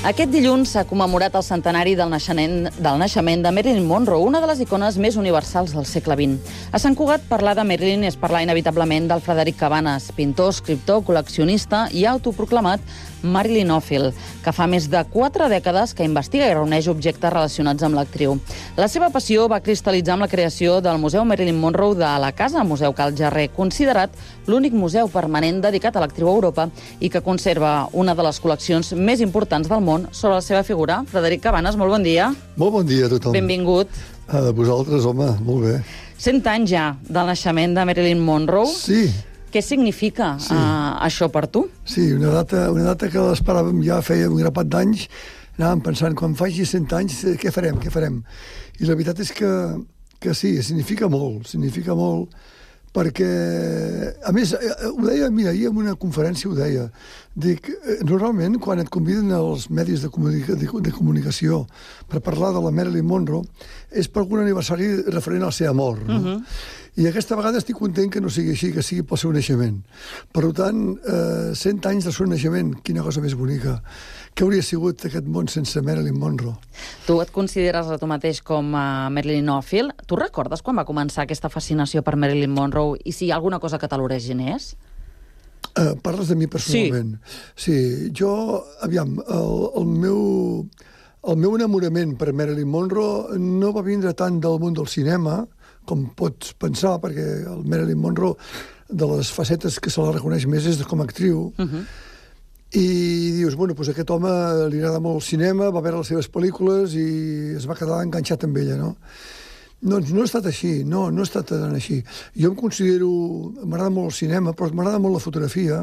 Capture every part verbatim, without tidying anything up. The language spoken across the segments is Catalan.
Aquest dilluns s'ha commemorat el centenari del naixement, del naixement de Marilyn Monroe, una de les icones més universals del segle vint. A Sant Cugat, parlar de Marilyn és parlar inevitablement del Frederic Cabanes, pintor, escriptor, col·leccionista i autoproclamat Marilynòfil, que fa més de quatre dècades que investiga i reuneix objectes relacionats amb l'actriu. La seva passió va cristal·litzar amb la creació del Museu Marilyn Monroe de la Casa Museu Cal Jarrer, considerat l'únic museu permanent dedicat a l'actriu a Europa i que conserva una de les col·leccions més importants del món sobre la seva figura. Frederic Cabanes, molt bon dia. Molt bon dia a tothom. Benvingut. A vosaltres, home, molt bé. Cent anys ja del naixement de Marilyn Monroe. Sí. Què significa sí. uh, això per tu? Sí, una data, una data que l'esperàvem ja feia un grapat d'anys. Anàvem pensant, quan faci cent anys, què farem, què farem? I la veritat és que, que sí, significa molt, significa molt, perquè, a més, ho deia, mira, ahir en una conferència ho deia, dic, normalment, quan et conviden als medis de, comunica, de, de comunicació per parlar de la Marilyn Monroe, és per algun aniversari referent al seu mort, no? Uh-huh. I aquesta vegada estic content que no sigui així, que sigui pel seu naixement. Per tant, eh, cent anys del seu naixement, quina cosa més bonica. Què hauria sigut aquest món sense Marilyn Monroe? Tu et consideres a tu mateix com a Marilynòfil. Tu recordes quan va començar aquesta fascinació per Marilyn Monroe i si hi ha alguna cosa que te l'originés? Uh, parles de mi personalment? Sí. Sí, jo, aviam, el, el meu... El meu enamorament per Marilyn Monroe no va vindre tant del món del cinema, com pots pensar, perquè el Marilyn Monroe, de les facetes que se la reconeix més, és com a actriu. Uh-huh. I dius, bueno, doncs aquest home li agrada molt el cinema, va veure les seves pel·lícules i es va quedar enganxat amb ella, no? Doncs no ha estat així, no, no ha estat tan així. Jo em considero... M'agrada molt el cinema, però m'agrada molt la fotografia,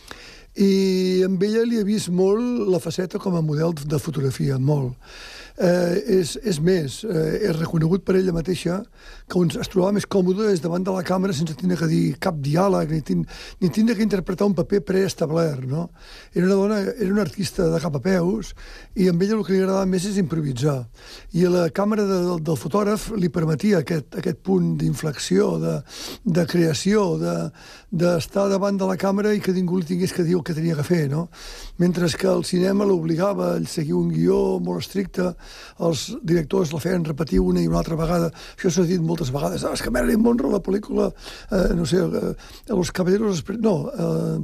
i amb ella li he vist molt la faceta com a model de fotografia, molt. Eh, és, és més, eh, és reconegut per ella mateixa que es trobava més còmode és davant de la càmera sense tenir que dir cap diàleg ni, tin, ni tindre que interpretar un paper preestablert, no? Era una dona, era una artista de cap a peus i amb ella el que li agradava més és improvisar. I la càmera de, del, del fotògraf li permetia aquest, aquest punt d'inflexió, de, de creació, d'estar de, davant de la càmera i que ningú li tingués que dir el que tenia que fer, no? Mentre que el cinema l'obligava a seguir un guió molt estricte, els directors la feien repetir una i una altra vegada. Això s'ha dit moltes vegades. Ah, és que Marilyn Monroe, la pel·lícula, eh, no sé, eh, Los Caballeros... No, eh,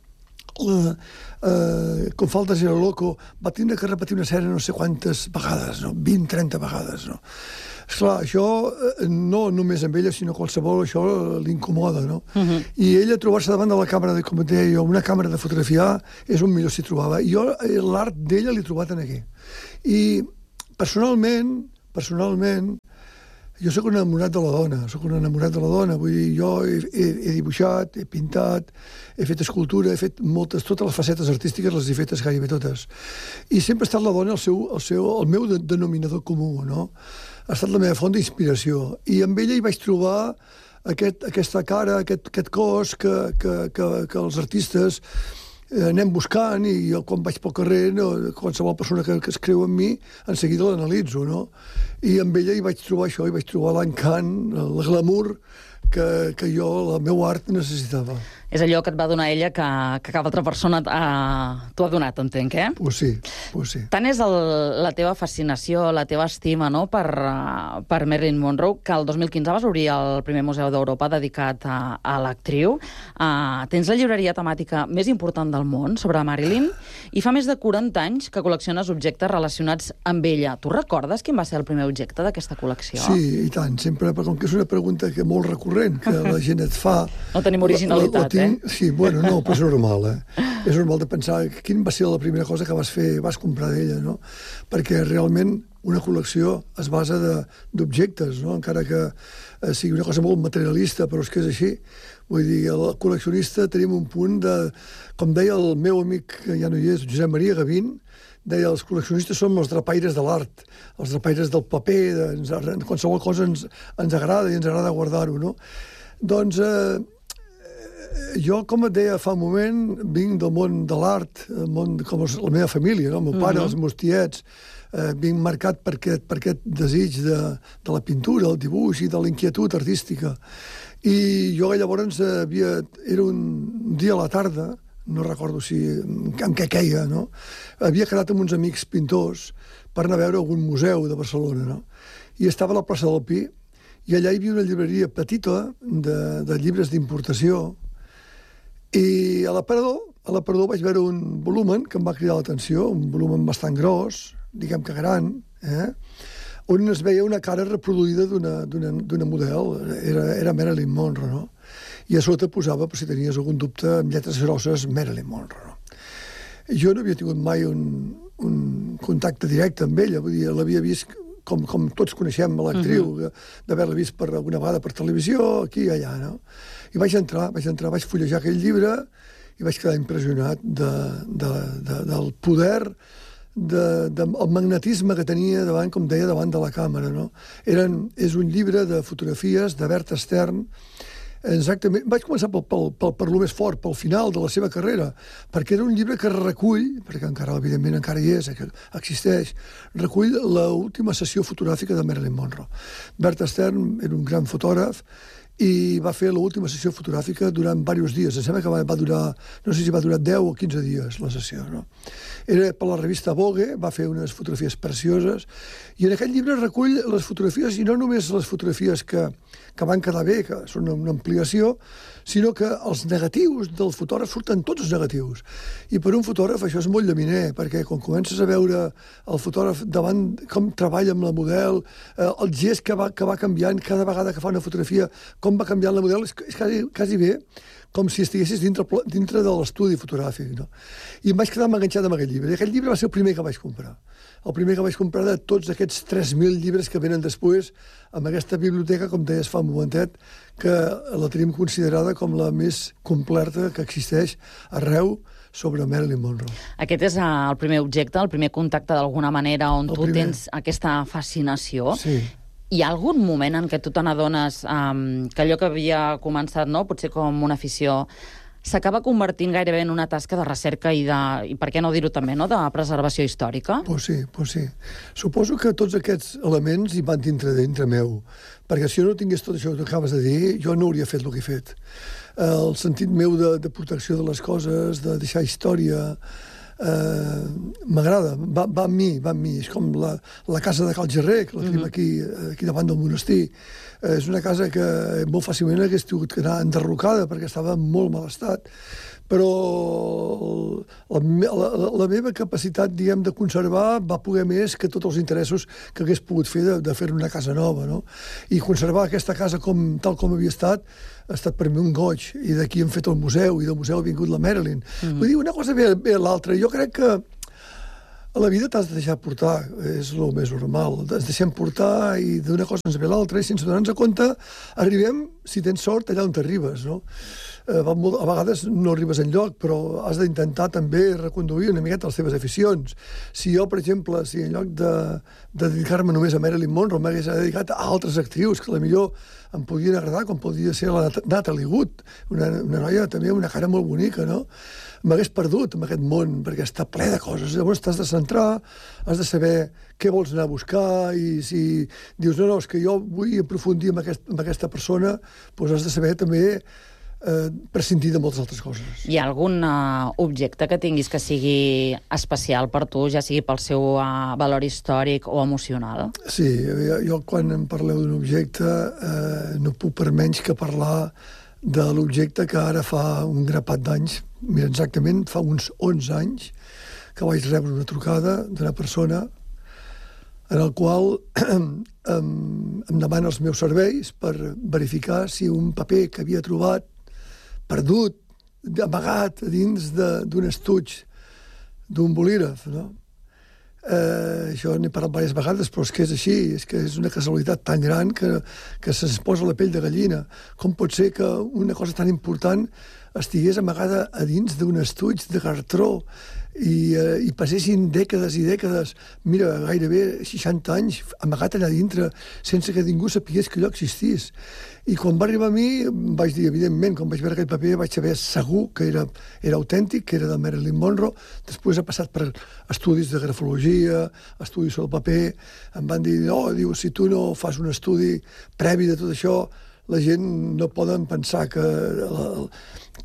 la, eh, Con falta era loco, va tindre que repetir una sèrie no sé quantes vegades, no? vint trenta vegades, no? Esclar, això no només amb ella, sinó qualsevol, això l'incomoda, no? Uh-huh. I ella trobar-se davant de la càmera, de, com et deia jo, una càmera de fotografiar, és un millor s'hi trobava. I jo l'art d'ella l'he trobat en aquí. I personalment, personalment, jo sóc un enamorat de la dona, sóc un enamorat de la dona, vull dir, jo he, he, he dibuixat, he pintat, he fet escultura, he fet moltes, totes les facetes artístiques les he fetes gairebé totes. I sempre ha estat la dona el, seu, el, seu, el meu denominador comú, no? Ha estat la meva font d'inspiració. I amb ella hi vaig trobar aquest, aquesta cara, aquest, aquest cos que, que, que, que els artistes eh, anem buscant, i jo quan vaig pel carrer, no, qualsevol persona que, que es creu en mi, en seguida l'analitzo, no? I amb ella hi vaig trobar això, hi vaig trobar l'encant, el glamour que, que jo, el meu art, necessitava. És allò que et va donar ella que, que cap altra persona uh, t'ho ha donat, entenc, eh? Pues sí, pues sí. Tant és el, la teva fascinació, la teva estima, no?, per, uh, per Marilyn Monroe, que el dos mil quinze vas obrir el primer museu d'Europa dedicat a, a l'actriu. Uh, tens la llibreria temàtica més important del món sobre Marilyn i fa més de quaranta anys que col·lecciones objectes relacionats amb ella. Tu recordes quin va ser el primer objecte d'aquesta col·lecció? Sí, i tant, sempre, com que és una pregunta que molt recurrent, que la gent et fa... No tenim originalitat, la, la, la tinc, eh? Sí, bueno, no, però és normal, eh? És normal de pensar quin va ser la primera cosa que vas fer, vas comprar d'ella, no? Perquè realment una col·lecció es basa d'objectes, no? Encara que eh, sigui una cosa molt materialista, però és que és així. Vull dir, el col·leccionista tenim un punt de... Com deia el meu amic, que ja no hi és, Josep Maria Gavín, deia, els col·leccionistes som els drapaires de l'art, els drapaires del paper, de, ens, qualsevol cosa ens, ens agrada i ens agrada guardar-ho, no? Doncs eh, jo, com et deia fa un moment, vinc del món de l'art, món com la meva família, no? El meu pare, uh-huh. els meus tiets, eh, vinc marcat per aquest, per aquest desig de, de la pintura, el dibuix i de la inquietud artística. I jo llavors havia, era un dia a la tarda, no recordo si en què queia, no? Havia quedat amb uns amics pintors per anar a veure algun museu de Barcelona, no? I estava a la plaça del Pi, i allà hi havia una llibreria petita de, de llibres d'importació, i a l'aparador, a l'aparador vaig veure un volumen que em va cridar l'atenció, un volumen bastant gros, diguem que gran, eh? On es veia una cara reproduïda d'una model, era, era Marilyn Monroe, no? I a sota posava, per si tenies algun dubte, amb lletres grosses, Marilyn Monroe, no? Jo no havia tingut mai un, un contacte directe amb ella, vull dir, l'havia vist com, com tots coneixem l'actriu, uh-huh. d'haver-la vist per alguna vegada per televisió, aquí i allà, no? I vaig entrar, vaig entrar, vaig fullejar aquell llibre i vaig quedar impressionat de, de, de, del poder, de, de, el magnetisme que tenia davant, com deia, davant de la càmera, no? Eren, és un llibre de fotografies de Berta Stern. Exactament. Vaig començar pel, pel, pel, per lo més fort, pel final de la seva carrera, perquè era un llibre que recull, perquè encara, evidentment, encara hi és, que existeix, recull l'última sessió fotogràfica de Marilyn Monroe. Berta Stern era un gran fotògraf i va fer l'última sessió fotogràfica durant diversos dies. Em sembla que va, va durar, no sé si va durar deu o quinze dies, la sessió, no? Era per la revista Vogue, va fer unes fotografies precioses, i en aquest llibre recull les fotografies, i no només les fotografies que, que van quedar bé, que són una ampliació, sinó que els negatius del fotògraf surten tots els negatius. I per un fotògraf això és molt llaminer, perquè quan comences a veure el fotògraf davant com treballa amb la model, eh, el gest que va, que va canviant cada vegada que fa una fotografia, com va canviant la model, és, és quasi, quasi bé com si estiguessis dintre, dintre de l'estudi fotogràfic, no? I em vaig quedar enganxat amb aquest llibre. I aquest llibre va ser el primer que vaig comprar. El primer que vaig comprar de tots aquests tres mil llibres que venen després amb aquesta biblioteca, com deies fa un momentet, que la tenim considerada com la més completa que existeix arreu sobre Marilyn Monroe. Aquest és el primer objecte, el primer contacte d'alguna manera on el tu primer. Tens aquesta fascinació. Sí. Hi ha algun moment en què tu te n'adones um, que allò que havia començat, no, potser com una afició, s'acaba convertint gairebé en una tasca de recerca i, de, i per què no dir-ho també, no, de preservació històrica? Pues sí, pues sí. Suposo que tots aquests elements hi van dintre, dintre meu, perquè si jo no tingués tot això que acabes de dir, jo no hauria fet el que he fet. El sentit meu de, de protecció de les coses, de deixar història, eh, m'agrada, va, va amb mi, va amb mi. És com la, la casa de Cal Gerrer, que la tenim aquí, aquí davant del monestir. Eh, és una casa que molt fàcilment hagués tingut que anar enderrocada perquè estava en molt mal estat, però la, la, la meva capacitat, diguem, de conservar va poder més que tots els interessos que hagués pogut fer de, de fer una casa nova, no? I conservar aquesta casa com, tal com havia estat ha estat per mi un goig, i d'aquí hem fet el museu, i del museu ha vingut la Marilyn. Mm. Vull dir, una cosa ve, ve a l'altra. Jo crec que a la vida t'has de deixar portar, és el més normal. Ens deixem portar i d'una cosa ens ve l'altra, i sense donar-nos compte arribem, si tens sort, allà on t'arribes, no? Eh, a vegades no arribes enlloc, però has d'intentar també reconduir una miqueta les teves aficions. Si jo, per exemple, si en lloc de, de dedicar-me només a Marilyn Monroe, m'hagués dedicat a altres actrius que potser em podien agradar, com podria ser la Natalie Wood, una, una noia també amb una cara molt bonica, no? M'hagués perdut en aquest món, perquè està ple de coses. Llavors t'has de centrar, has de saber què vols anar a buscar, i si dius, no, no, és que jo vull aprofundir en, aquest, en aquesta persona, doncs has de saber també eh, prescindir de moltes altres coses. Hi ha algun uh, objecte que tinguis que sigui especial per tu, ja sigui pel seu uh, valor històric o emocional? Sí, jo, jo quan em parleu d'un objecte eh, no puc per menys que parlar de l'objecte que ara fa un grapat d'anys, mira, exactament fa uns onze anys, que vaig rebre una trucada d'una persona en el qual em, em demana els meus serveis per verificar si un paper que havia trobat perdut, amagat dins d'un estuig d'un bolígraf, no? Eh, això n'he parlat diverses vegades, però és que és així, és que és una casualitat tan gran que, que se'ns posa la pell de gallina. Com pot ser que una cosa tan important estigués amagada a dins d'un estuig de cartró i, eh, i passessin dècades i dècades, mira, gairebé seixanta anys amagat allà dintre, sense que ningú sapigués que allò existís. I quan va arribar a mi, vaig dir, evidentment, quan vaig veure aquell paper, vaig saber segur que era, era autèntic, que era de Marilyn Monroe. Després ha passat per estudis de grafologia, estudis sobre el paper. Em van dir, no, diu, si tu no fas un estudi previ de tot això, la gent no poden pensar que,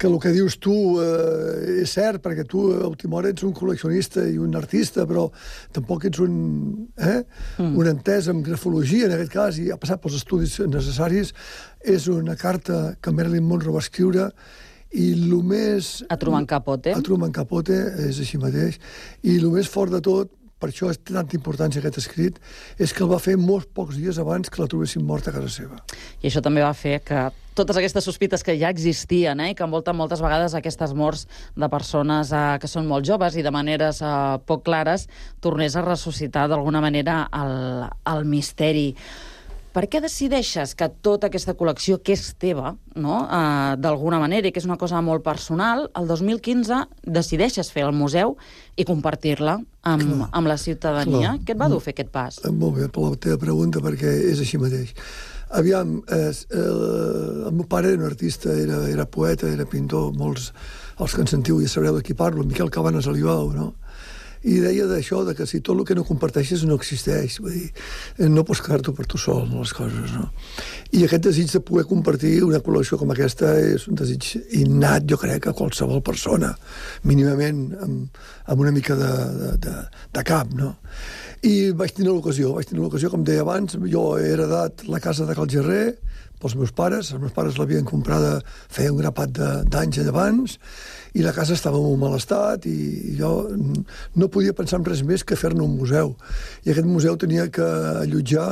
que el que dius tu eh, és cert, perquè tu a última hora ets un col·leccionista i un artista, però tampoc ets un, eh? mm. un entès en grafologia, en aquest cas, i ha passat pels estudis necessaris. És una carta que Marilyn Monroe va escriure i el més... A Truman Capote. A Truman Capote, és així mateix. I el més fort de tot, per això és tanta importància aquest escrit, és que el va fer molts pocs dies abans que la trobessin morta a casa seva. I això també va fer que totes aquestes sospites que ja existien, eh, i que envolten moltes vegades aquestes morts de persones eh, que són molt joves i de maneres eh, poc clares, tornés a ressuscitar d'alguna manera el, el misteri. Per què decideixes que tota aquesta col·lecció, que és teva, no? uh, d'alguna manera, i que és una cosa molt personal, el dos mil quinze decideixes fer el museu i compartir-la amb, clar, amb la ciutadania? Clar. Què et va dur fer aquest pas? Molt bé, per la teva pregunta, perquè és així mateix. Aviam, eh, eh, el meu pare era un artista, era, era poeta, era pintor, molts, els que en sentiu ja sabreu de qui parlo, Miquel Cabanes Alibau, no? I deia d'això, de que si tot el que no comparteixes no existeix, vull dir, no pots quedar-t'ho per tu sol, no, les coses, no? I aquest desig de poder compartir una col·lecció com aquesta és un desig innat, jo crec, a qualsevol persona, mínimament amb, amb una mica de, de, de, de cap, no? I vaig tenir l'ocasió, vaig tenir l'ocasió, com deia abans, jo he heredat la casa de Cal Gerrer pels meus pares, els meus pares l'havien comprada feia un grapat d'anys abans, i la casa estava en un mal estat i jo no podia pensar en res més que fer-ne un museu. I aquest museu tenia que allotjar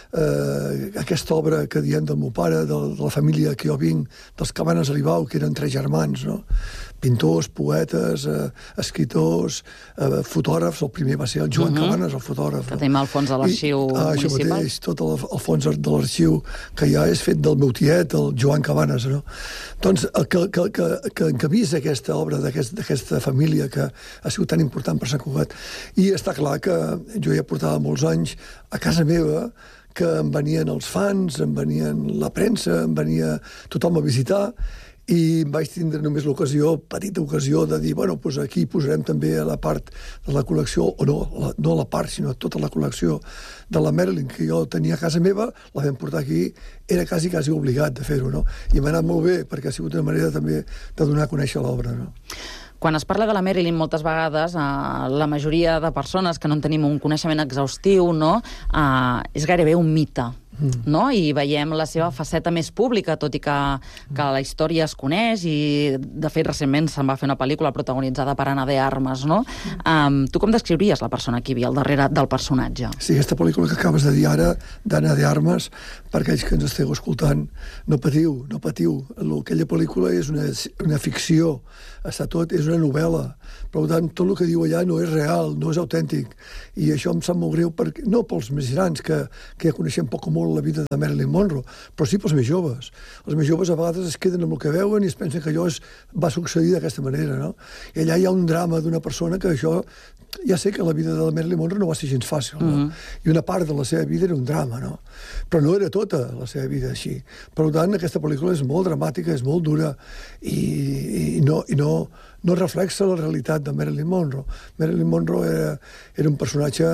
eh, aquesta obra que diem del meu pare, de, de la família que jo vinc, dels Cabanes Alibau, que eren tres germans, no? Pintors, poetes, eh, escriptors, eh, fotògrafs. El primer va ser el Joan uh-huh. Cabanes, el fotògraf. Que tenim el fons de l'arxiu ah, municipal. Això mateix, tot el, el fons de l'arxiu que ja és fet del meu tiet, el Joan Cabanes, no? Doncs el que, que, que, que encabís aquesta obra d'aquesta aquest, família que ha sigut tan important per Sant Cugat. I està clar que jo ja portava molts anys a casa meva, que em venien els fans, em venien la premsa, em venia tothom a visitar, i vaig tindre només l'ocasió, petita ocasió, de dir, bueno, doncs aquí posarem també a la part de la col·lecció, o no, la, no la part, sinó tota la col·lecció de la Marilyn que jo tenia a casa meva, la vam portar aquí, era quasi, quasi obligat de fer-ho, no? I m'ha anat molt bé, perquè ha sigut una manera també de donar a conèixer l'obra, no? Quan es parla de la Marilyn, moltes vegades, eh, la majoria de persones que no en tenim un coneixement exhaustiu, no, eh, és gairebé un mite. Mm. No? I veiem la seva faceta més pública, tot i que, que la història es coneix, i de fet recentment se'n va fer una pel·lícula protagonitzada per Ana de Armas, no? Um, tu com descriuries la persona que hi havia al darrere del personatge? Sí, aquesta pel·lícula que acabes de dir ara, d'Ana de Armas, per aquells que ens esteu escoltant, no patiu, no patiu. Aquella pel·lícula és una, una ficció, està tot, és una novel·la. Per tant, tot el que diu allà no és real, no és autèntic. I això em sap molt greu, perquè, no pels més grans, que, que ja coneixem poc o molt la vida de Marilyn Monroe, però sí pels més joves. Els més joves a vegades es queden amb el que veuen i es pensen que allò es va succeir d'aquesta manera, no? I allà hi ha un drama d'una persona que això... Ja sé que la vida de la Marilyn Monroe no va ser gens fàcil, no? Mm-hmm. I una part de la seva vida era un drama, no? Però no era tota la seva vida així. Per tant, aquesta pel·lícula és molt dramàtica, és molt dura i, i, no, i no, no reflexa la realitat de Marilyn Monroe. Marilyn Monroe era, era un personatge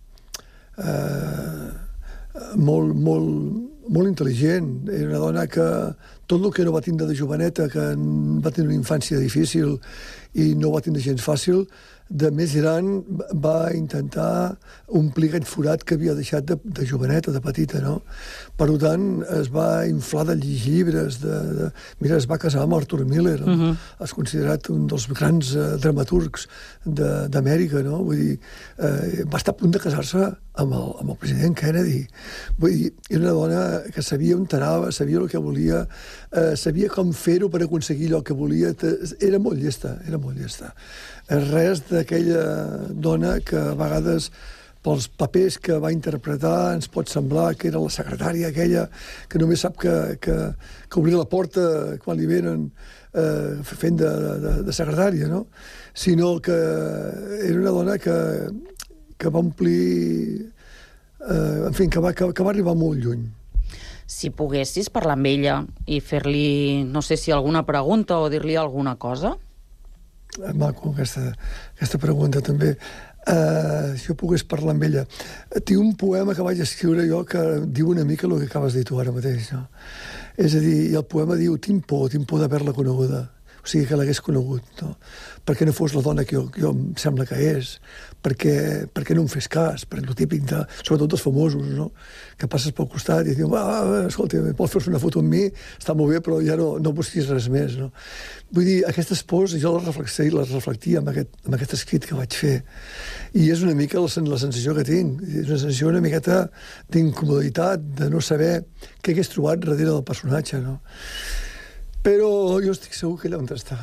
eh, molt, molt, molt intel·ligent. Era una dona que tot el que no va tindre de joveneta, que va tenir una infància difícil i no va tindre gens fàcil, de més gran va intentar omplir aquest forat que havia deixat de, de joveneta, de petita, no? Per tant, es va inflar de llegir llibres, de, de... Mira, es va casar amb Arthur Miller, no? Uh-huh. És considerat un dels grans eh, dramaturgs d'Amèrica, no? Vull dir, eh, va estar a punt de casar-se amb el, amb el president Kennedy. Vull dir, era una dona que sabia on anava, sabia el que volia, eh, sabia com fer-ho per aconseguir allò que volia. Era molt llesta, era molt llesta. Res d'aquella dona que a vegades pels papers que va interpretar ens pot semblar que era la secretària aquella que només sap que, que, que obrir la porta quan li venen eh, fent de, de, de secretària, no? Sinó que era una dona que, que va omplir... Eh, en fi, que va, que, que va arribar molt lluny. Si poguessis parlar amb ella i fer-li, no sé si alguna pregunta o dir-li alguna cosa... Maco, aquesta, aquesta pregunta també. Uh, si jo pogués parlar amb ella. Tinc un poema que vaig escriure jo que diu una mica el que acabes de dir tu ara mateix, no? És a dir, el poema diu: tinc por, tinc por d'haver-la coneguda. o sigui, que l'hagués conegut, no? Perquè no fos la dona que jo, que jo em sembla que és, perquè, perquè no em fes cas, per el típic de, sobretot dels famosos, no? Que passes pel costat i dius, va, va, escolta, pots fer una foto amb mi, està molt bé, però ja no, no busquis res més, no? Vull dir, aquestes pors jo les reflexia, les reflectia amb aquest, amb aquest escrit que vaig fer, i és una mica la, la sensació que tinc, és una sensació una miqueta d'incomoditat, de no saber què hagués trobat darrere del personatge, no? Però jo estic segur que allà on està.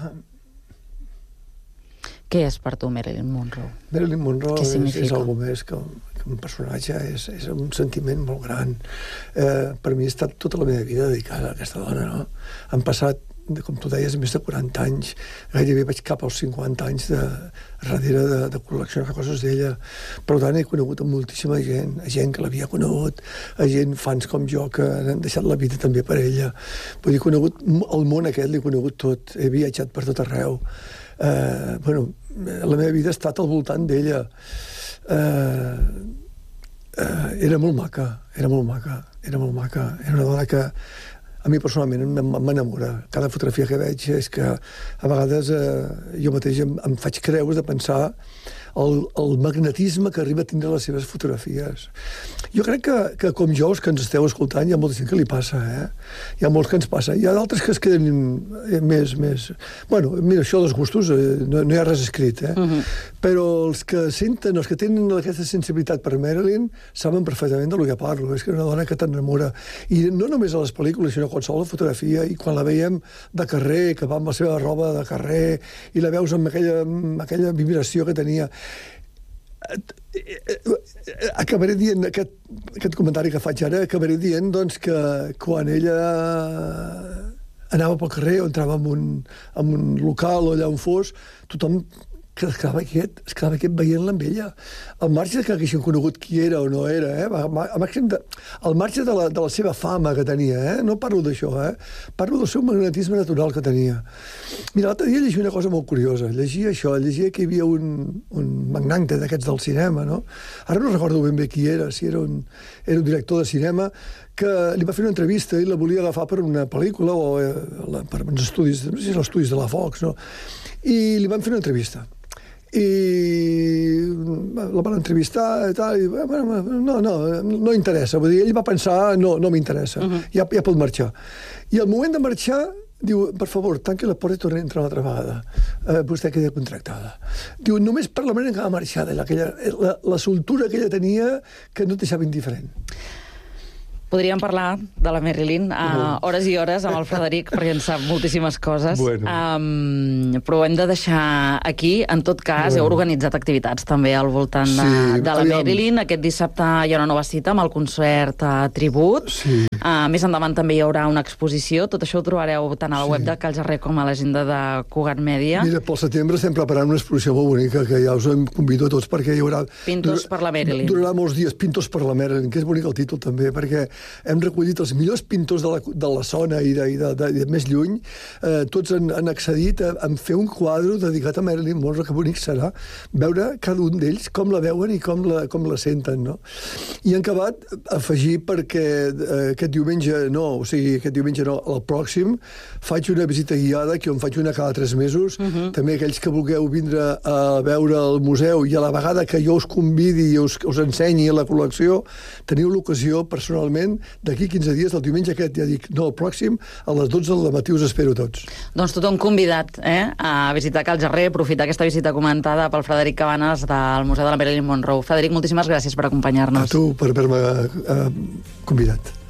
Què és per tu Marilyn Monroe? Marilyn Monroe és, és algo més que, que un personatge, és, és un sentiment molt gran. Eh, per mi ha estat tota la meva vida dedicada a aquesta dona, no? Han passat, com tu deies, més de quaranta anys, gairebé vaig cap als cinquanta anys de, darrere de, de col·leccionar coses d'ella. Per tant, he conegut a moltíssima gent, a gent que l'havia conegut, a gent, fans com jo, que han deixat la vida també per ella. Vull dir, he conegut el món aquest, l'he conegut tot, he viatjat per tot arreu. Eh, bueno, la meva vida ha estat al voltant d'ella. Eh, eh, era molt maca, era molt maca, era molt maca. Era una dona que a mi personalment m'enamora. Cada fotografia que veig és que a vegades eh, jo mateix em, em faig creus de pensar el, el magnetisme que arriba a tindre les seves fotografies. Jo crec que, que com jo, els que ens esteu escoltant, hi ha molta gent que li passa, eh? Hi ha molts que ens passa. Hi ha d'altres que es queden més... més... Bueno, mira, això dels gustos, eh, no, no hi ha res escrit, eh? Uh-huh. Però els que senten, els que tenen aquesta sensibilitat per Marilyn, saben perfectament de lo que parlo. És que és una dona que t'enamora. I no només a les pel·lícules, sinó a qualsevol fotografia, i quan la veiem de carrer, que va amb la seva roba de carrer, i la veus amb aquella, amb aquella vibració que tenia... acabaré dient aquest, aquest comentari que faig ara, acabaré dient doncs, que quan ella anava pel carrer o entrava en un, en un local o allà on fos, tothom que es quedava quiet, es quedava quiet veient-la amb ella. Al marge que haguessin conegut qui era o no era, eh? Al màxim de, al marge de la, de la seva fama que tenia, eh? No parlo d'això, eh? Parlo del seu magnetisme natural que tenia. Mira, l'altre dia llegia una cosa molt curiosa. Llegia això, llegia que hi havia un, un magnate d'aquests del cinema, no? Ara no recordo ben bé qui era, si era un, era un director de cinema, que li va fer una entrevista i la volia agafar per una pel·lícula o eh, per uns estudis, no sé si eren els estudis de la Fox, no? I li van fer una entrevista. I la van entrevistar i tal, i bueno, no, no, no interessa. Vull dir, ell va pensar, no, no m'interessa, uh-huh. ja, ja pot marxar. I al moment de marxar, diu, per favor, tanqui la porta i torni a entrar una altra vegada. Eh, vostè queda contractada. Diu, només per la manera que va marxar, de la, la, la soltura que ella tenia, que no et deixava indiferent. Podríem parlar de la Marilyn a uh, hores i hores amb el Frederic, perquè en sap moltíssimes coses. Bueno. Um, però ho hem de deixar aquí. En tot cas, bueno. Heu organitzat activitats també al voltant sí, de, de la aviam. Marilyn. Aquest dissabte hi ha una nova cita amb el concert a Tribut. Sí. Uh, més endavant també hi haurà una exposició. Tot això ho trobareu tant a la sí. web de Cal Jarrer com a l'agenda de Cugat Mèdia. Mira, pel setembre estem preparant una exposició molt bonica, que ja us en convido a tots, perquè hi haurà... Pintors per la Marilyn. Durarà molts dies, Pintors per la Marilyn, que és bonic el títol també, perquè hem recollit els millors pintors de la, de la zona i de, i de, de, de més lluny. Eh, tots han, han accedit a, a fer un quadre dedicat a Marilyn Monroe, que bonic serà veure cada un d'ells com la veuen i com la, com la senten, no? I han acabat afegir perquè eh, aquest diumenge, no, o sigui, aquest diumenge no, el pròxim, faig una visita guiada, que en faig una cada tres mesos. Uh-huh. També aquells que vulgueu vindre a veure el museu i a la vegada que jo us convidi i us, us ensenyi la col·lecció, teniu l'ocasió personalment d'aquí quinze dies, el diumenge aquest, ja dic, no, el pròxim, a les dotze del matí us espero tots. Doncs tothom convidat eh, a visitar Cal Jarrer, aprofitar aquesta visita comentada pel Frederic Cabanes del Museu de la Marilyn Monroe. Frederic, moltíssimes gràcies per acompanyar-nos. A tu per haver-me eh, convidat.